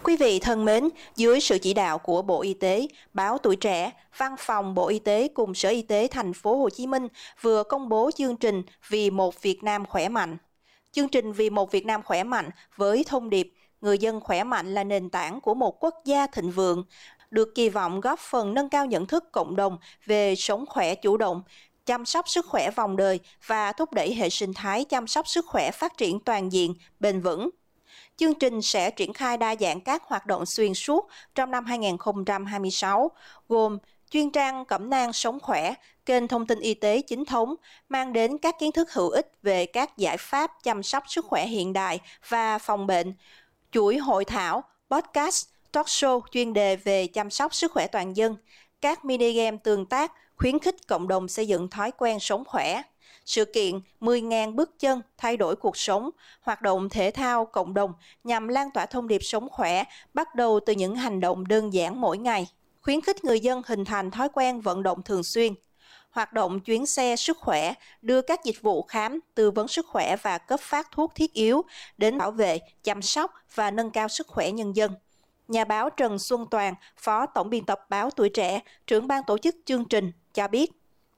Quý vị thân mến, dưới sự chỉ đạo của Bộ Y tế, Báo Tuổi Trẻ, Văn phòng Bộ Y tế cùng Sở Y tế Thành phố Hồ Chí Minh vừa công bố chương trình Vì một Việt Nam khỏe mạnh. Chương trình Vì một Việt Nam khỏe mạnh với thông điệp người dân khỏe mạnh là nền tảng của một quốc gia thịnh vượng, được kỳ vọng góp phần nâng cao nhận thức cộng đồng về sống khỏe chủ động, chăm sóc sức khỏe vòng đời và thúc đẩy hệ sinh thái chăm sóc sức khỏe phát triển toàn diện, bền vững. Chương trình sẽ triển khai đa dạng các hoạt động xuyên suốt trong năm 2026, gồm chuyên trang cẩm nang sống khỏe, kênh thông tin y tế chính thống, mang đến các kiến thức hữu ích về các giải pháp chăm sóc sức khỏe hiện đại và phòng bệnh, chuỗi hội thảo, podcast, talk show chuyên đề về chăm sóc sức khỏe toàn dân, các mini game tương tác, khuyến khích cộng đồng xây dựng thói quen sống khỏe. Sự kiện 10.000 bước chân thay đổi cuộc sống, hoạt động thể thao cộng đồng nhằm lan tỏa thông điệp sống khỏe, bắt đầu từ những hành động đơn giản mỗi ngày, khuyến khích người dân hình thành thói quen vận động thường xuyên. Hoạt động chuyến xe sức khỏe đưa các dịch vụ khám, tư vấn sức khỏe và cấp phát thuốc thiết yếu đến bảo vệ, chăm sóc và nâng cao sức khỏe nhân dân. Nhà báo Trần Xuân Toàn, Phó Tổng biên tập Báo Tuổi Trẻ, trưởng ban tổ chức chương trình cho biết.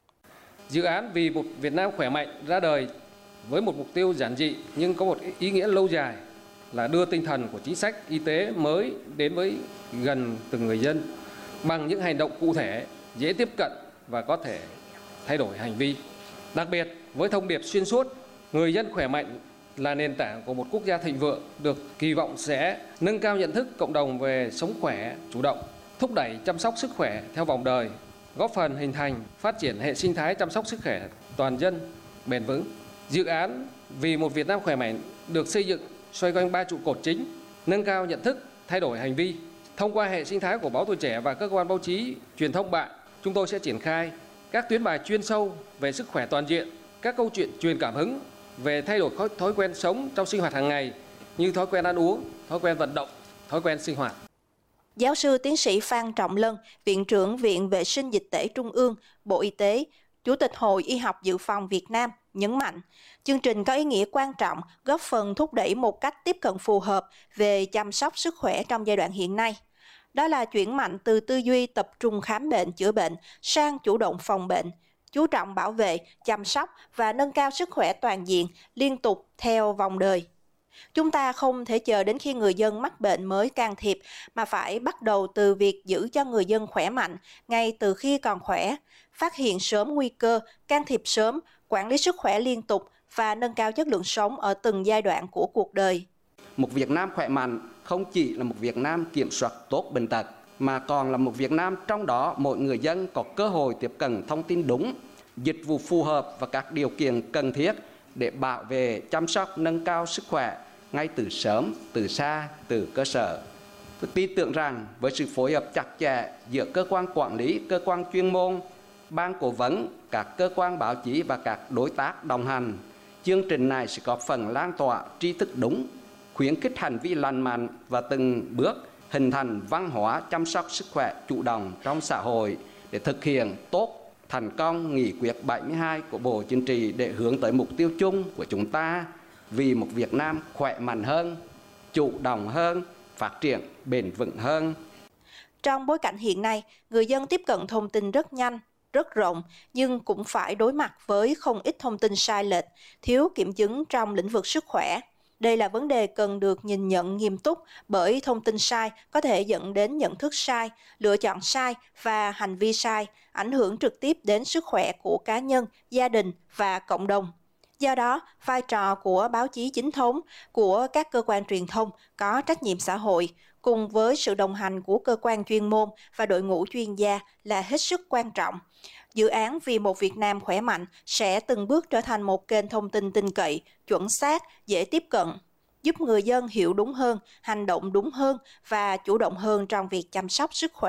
Dự án Vì một Việt Nam khỏe mạnh ra đời với một mục tiêu giản dị nhưng có một ý nghĩa lâu dài là đưa tinh thần của chính sách y tế mới đến với gần từng người dân bằng những hành động cụ thể, dễ tiếp cận và có thể thay đổi hành vi. Đặc biệt với thông điệp xuyên suốt, người dân khỏe mạnh là nền tảng của một quốc gia thịnh vượng được kỳ vọng sẽ nâng cao nhận thức cộng đồng về sống khỏe, chủ động, thúc đẩy chăm sóc sức khỏe theo vòng đời, góp phần hình thành, phát triển hệ sinh thái chăm sóc sức khỏe toàn dân, bền vững. Dự án Vì một Việt Nam khỏe mạnh được xây dựng xoay quanh 3 trụ cột chính: nâng cao nhận thức, thay đổi hành vi. Thông qua hệ sinh thái của Báo Tuổi Trẻ và các cơ quan báo chí, truyền thông bạn, chúng tôi sẽ triển khai các tuyến bài chuyên sâu về sức khỏe toàn diện, các câu chuyện truyền cảm hứng về thay đổi thói quen sống trong sinh hoạt hàng ngày như thói quen ăn uống, thói quen vận động, thói quen sinh hoạt. Giáo sư tiến sĩ Phan Trọng Lân, Viện trưởng Viện Vệ sinh Dịch tễ Trung ương, Bộ Y tế, Chủ tịch Hội Y học Dự phòng Việt Nam nhấn mạnh, chương trình có ý nghĩa quan trọng góp phần thúc đẩy một cách tiếp cận phù hợp về chăm sóc sức khỏe trong giai đoạn hiện nay. Đó là chuyển mạnh từ tư duy tập trung khám bệnh chữa bệnh sang chủ động phòng bệnh, chú trọng bảo vệ, chăm sóc và nâng cao sức khỏe toàn diện liên tục theo vòng đời. Chúng ta không thể chờ đến khi người dân mắc bệnh mới can thiệp, mà phải bắt đầu từ việc giữ cho người dân khỏe mạnh ngay từ khi còn khỏe, phát hiện sớm nguy cơ, can thiệp sớm, quản lý sức khỏe liên tục và nâng cao chất lượng sống ở từng giai đoạn của cuộc đời. Một Việt Nam khỏe mạnh không chỉ là một Việt Nam kiểm soát tốt bệnh tật, mà còn là một Việt Nam trong đó mỗi người dân có cơ hội tiếp cận thông tin đúng, dịch vụ phù hợp và các điều kiện cần thiết để bảo vệ, chăm sóc, nâng cao sức khỏe ngay từ sớm, từ xa, từ cơ sở. Tôi tin tưởng rằng với sự phối hợp chặt chẽ giữa cơ quan quản lý, cơ quan chuyên môn, ban cố vấn, các cơ quan báo chí và các đối tác đồng hành, chương trình này sẽ có phần lan tỏa tri thức đúng, khuyến khích hành vi lành mạnh và từng bước hình thành văn hóa chăm sóc sức khỏe chủ động trong xã hội để thực hiện tốt thành công nghị quyết 72 của Bộ Chính trị để hướng tới mục tiêu chung của chúng ta vì một Việt Nam khỏe mạnh hơn, chủ động hơn, phát triển bền vững hơn. Trong bối cảnh hiện nay, người dân tiếp cận thông tin rất nhanh, rất rộng, nhưng cũng phải đối mặt với không ít thông tin sai lệch, thiếu kiểm chứng trong lĩnh vực sức khỏe. Đây là vấn đề cần được nhìn nhận nghiêm túc, bởi thông tin sai có thể dẫn đến nhận thức sai, lựa chọn sai và hành vi sai, ảnh hưởng trực tiếp đến sức khỏe của cá nhân, gia đình và cộng đồng. Do đó, vai trò của báo chí chính thống, của các cơ quan truyền thông có trách nhiệm xã hội, cùng với sự đồng hành của cơ quan chuyên môn và đội ngũ chuyên gia là hết sức quan trọng. Dự án Vì một Việt Nam khỏe mạnh sẽ từng bước trở thành một kênh thông tin tin cậy, chuẩn xác, dễ tiếp cận, giúp người dân hiểu đúng hơn, hành động đúng hơn và chủ động hơn trong việc chăm sóc sức khỏe.